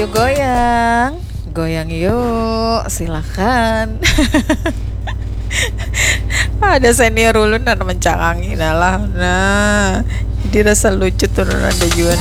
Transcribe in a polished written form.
Yuk goyang, goyang yuk, silakan. Ada senior ulun dan mencangangi, nah, jadi rasa lucu tuh ada juga.